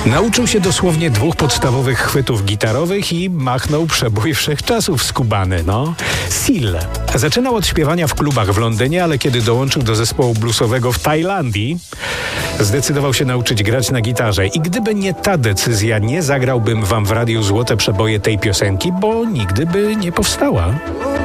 Nauczył się dosłownie 2 podstawowych chwytów gitarowych i machnął przebój wszechczasów skubany, Seal. Zaczynał od śpiewania w klubach w Londynie, ale kiedy dołączył do zespołu bluesowego w Tajlandii, zdecydował się nauczyć grać na gitarze. I gdyby nie ta decyzja, nie zagrałbym wam w radiu złote przeboje tej piosenki, bo nigdy by nie powstała.